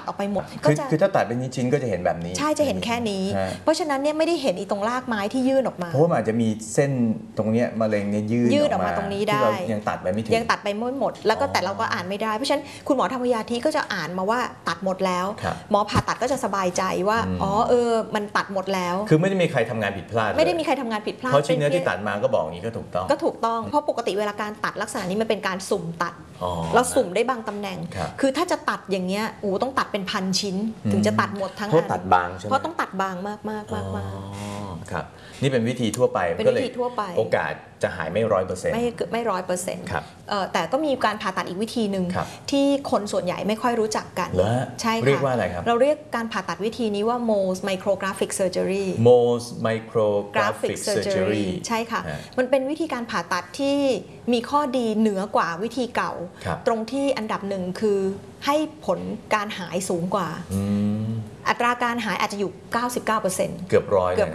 ออกไปหมดคือถ้าตัดเป็นชิ้นก็จะเห็นแบบนี้ใช่จะเห็นแค่นี้เพราะฉะนั้นเนี่ยไม่ได้เห็นอีตรงรากไม้ที่ยื่นออกมาเพราะว่าอาจจะมีเส้นตรงนี้มะเร็งเนี่ยยื่นออกมาตรงนี้ได้ยังตัดไปไม่ถึงยังตัดไปไม่หมดแล้วก็แต่เราก็อ่านไม่ได้เพราะฉะนั้นคุณหมอทางพยาธิก็จะอ่านมาว่าตัดหมดแล้วหมอผ่าตัดก็จะสบายใจว่ามันตัดหมดแล้วคือไม่ได้มีใครทำงานผิดพลาดไม่ได้มีใครทำงานผิดพลาดเพราะชิ้นเนื้อที่ตัดมาก็บอกอย่างนี้ก็ถูกต้องเพราะปกติเวลาการตัดลักษณะนี้มันเป็นการสุ่มตัดเราสุ่มได้บางตำแหน่งคือถ้าจะตัดอย่างเงี้ยต้องตัดเป็นพันชิ้นถึงจะตัดหมดทั้งอันเพราะตัดบางใช่ไหมเพราะต้องตัดบางมากครับนี่เป็นวิธีทั่วไปก็เลยโอกาสจะหายไม่100% ไม่100%ครับแต่ก็มีการผ่าตัดอีกวิธีหนึ่งที่คนส่วนใหญ่ไม่ค่อยรู้จักกันใช่ค่ะเรียกว่าอะไรครับเราเรียกการผ่าตัดวิธีนี้ว่า Mohs micrographic surgery Mohs micrographic surgery ใช่ค่ะมันเป็นวิธีการผ่าตัดที่มีข้อดีเหนือกว่าวิธีเก่าตรงที่อันดับหนึ่งคือให้ผลการหายสูงกว่าอัตราการหายอาจจะอยู่ 99% เกือบ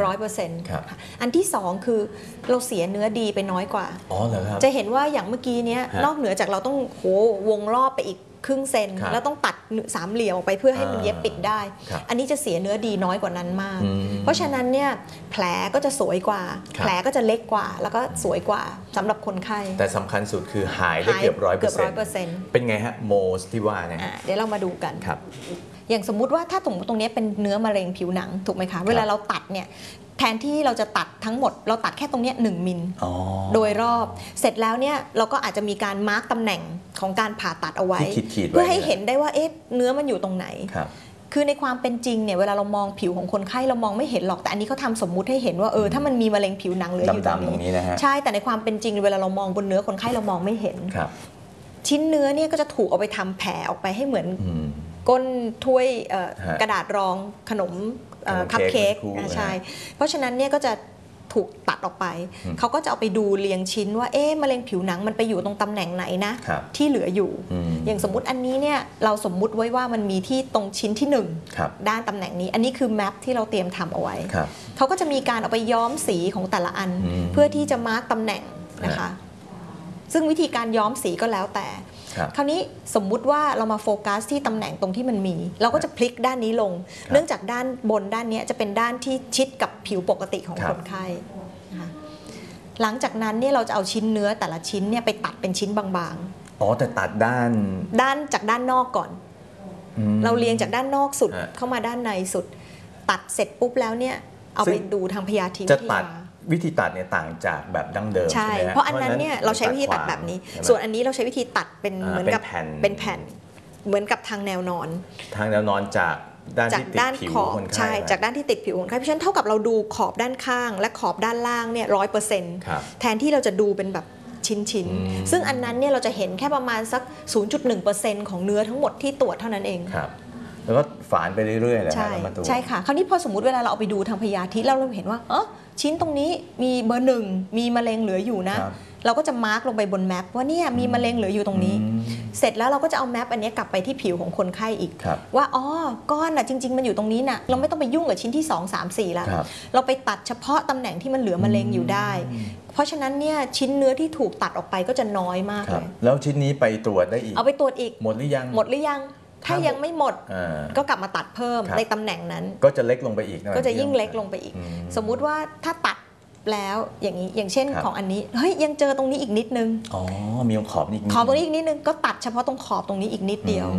100%อันที่2คือเราเสียเนื้อดีไปน้อยกว่าเหรอครับจะเห็นว่าอย่างเมื่อกี้นี้นอกเหนือจากเราต้องวงรอบไปอีกครึ่งเซนแล้วต้องตัดสามเหลี่ยมออกไปเพื่อให้มันเย็บปิดได้อันนี้จะเสียเนื้อดีน้อยกว่านั้นมากเพราะฉะนั้นเนี่ยแผลก็จะสวยกว่าแผลก็จะเล็กกว่าแล้วก็สวยกว่าสำหรับคนไข้แต่สำคัญสุดคือหายได้เกือบ100%เป็นไงฮะโมสที่ว่าเนี่ยเดี๋ยวเรามาดูกันครับอย่างสมมุติว่าถ้าตรงนี้เป็นเนื้อมะเร็งผิวหนังถูกไหมคะเวลาเราตัดเนี่ยแทนที่เราจะตัดทั้งหมดเราตัดแค่ตรงนี้1 มิลโดยรอบเสร็จแล้วเนี่ยเราก็อาจจะมีการมาร์กตำแหน่งของการผ่าตัดเอาไว้เพื่อให้เห็นได้ว่าเนื้อมันอยู่ตรงไหนคือในความเป็นจริงเนี่ยเวลาเรามองผิวของคนไข้เรามองไม่เห็นหรอกแต่อันนี้เขาทำสมมุติให้เห็นว่าถ้ามันมีมะเร็งผิวหนังเหลืออยู่ตรงนี้ใช่แต่ในความเป็นจริงเวลาเรามองบนเนื้อคนไข้เรามองไม่เห็นชิ้นเนื้อเนี่ยก็จะถูกเอาไปทำแผลออกไปให้เหมือนก้นถ้วยกระดาษรองขนมคัพเค้กใช่เพราะฉะนั้นเนี่ยก็จะถูกตัดออกไปเขาก็จะเอาไปดูเรียงชิ้นว่ามะเร็งผิวหนังมันไปอยู่ตรงตำแหน่งไหนนะที่เหลืออยู่อย่างสมมุติอันนี้เนี่ยเราสมมุติไว้ว่ามันมีที่ตรงชิ้นที่1ด้านตำแหน่งนี้อันนี้คือแมปที่เราเตรียมทำเอาไว้เขาก็จะมีการเอาไปย้อมสีของแต่ละอันเพื่อที่จะมาร์กตำแหน่งนะคะซึ่งวิธีการย้อมสีก็แล้วแต่คราวนี้สมมุติว่าเรามาโฟกัสที่ตำแหน่งตรงที่มันมีเราก็จะพลิกด้านนี้ลงเนื่องจากด้านบนด้านนี้จะเป็นด้านที่ชิดกับผิวปกติของคนไข้หลังจากนั้นเนี่ยเราจะเอาชิ้นเนื้อแต่ละชิ้นเนี่ยไปตัดเป็นชิ้นบางๆแต่ตัดด้านจากด้านนอกก่อนเราเรียงจากด้านนอกสุดเข้ามาด้านในสุดตัดเสร็จปุ๊บแล้วเนี่ยเอาไปดูทางพยาธิวิธีตัดเนี่ยต่างจากแบบดั้งเดิมใช่เพราะอันนั้นเนี่ยเราใช้วิธีตัดแบบนี้ส่วนอันนี้เราใช้วิธีตัดเป็นเหมือนกับเป็นแผ่นเหมือนกับทางแนวนอนจากด้านที่ติดผิวคนไข้ใช่จากด้านที่ติดผิวคนไข้เพราะฉะนั้นเท่ากับเราดูขอบด้านข้างและขอบด้านล่างเนี่ย100%แทนที่เราจะดูเป็นแบบชิ้นซึ่งอันนั้นเนี่ยเราจะเห็นแค่ประมาณสัก 0.1% ของเนื้อทั้งหมดที่ตรวจเท่านั้นเองแล้วก็ฝานไปเรื่อยๆเลยใช่ค่ะคราวนี้พอสมมุติเวลาเราเอาไปดูทางพยาธิเราเห็นว่าชิ้นตรงนี้มีเบอร์1มีมะเร็งเหลืออยู่นะเราก็จะมาร์กลงไปบนแมปว่าเนี่ยมีมะเร็งเหลืออยู่ตรงนี้เสร็จแล้วเราก็จะเอาแมปอันนี้กลับไปที่ผิวของคนไข้อีกว่าก้อนจริงๆมันอยู่ตรงนี้นะเราไม่ต้องไปยุ่งกับชิ้นที่2 3 4แล้วเราไปตัดเฉพาะตำแหน่งที่มันเหลือมะเร็งอยู่ได้เพราะฉะนั้นเนี่ยชิ้นเนื้อที่ถูกตัดออกไปก็จะน้อยมากเลยแล้วชิ้นนี้ไปตรวจได้อีกเอาไปตรวจอีกหมดหรือยังถ้ายังไม่หมดก็กลับมาตัดเพิ่มในตำแหน่งนั้นก็จะเล็กลงไปอีกก็จะยิ่งเล็กลงไปอีกสมมุติว่าถ้าตัดแล้วอย่างเช่นของอันนี้ยังเจอตรงนี้อีกนิดนึงมีขอบนี้อีกตรงนี้อีกนิดนึงก็ตัดเฉพาะตรงขอบตรงนี้อีกนิดเดียว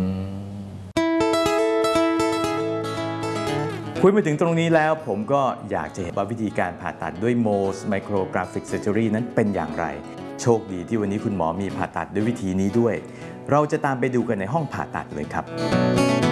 คุยมาถึงตรงนี้แล้วผมก็อยากจะเห็นว่าวิธีการผ่าตัดด้วย Mohs micrographic surgery นั้นเป็นอย่างไรโชคดีที่วันนี้คุณหมอมีผ่าตัดด้วยวิธีนี้ด้วยเราจะตามไปดูกันในห้องผ่าตัดเลยครับ